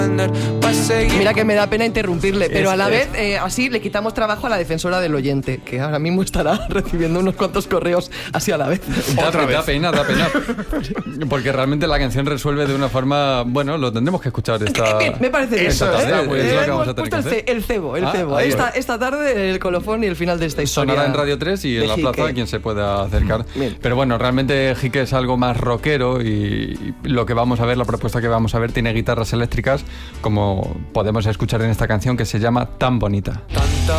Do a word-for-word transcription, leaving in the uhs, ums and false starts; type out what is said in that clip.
Mira que me da pena interrumpirle, pero es, a la es. vez eh, así le quitamos trabajo a la defensora del oyente, que ahora mismo estará recibiendo unos cuantos correos así a la vez. Da, Otra vez. da pena, da pena. Porque realmente la canción resuelve de una forma... Bueno, lo tendremos que escuchar esta... Bien, me parece bien. Esta tarde, ¿eh? pues, eh, es lo que hemos vamos a tener puesto que el, ce, el cebo, el ah, cebo. Esta, esta tarde el colofón y el final de esta historia. Sonará en Radio tres y en la Jique. plaza quien se pueda acercar. Bien. Pero bueno, realmente Jique es algo más rockero y lo que vamos a ver, la propuesta que vamos a ver, tiene guitarras eléctricas, como podemos escuchar en esta canción que se llama Tan Bonita. Tanta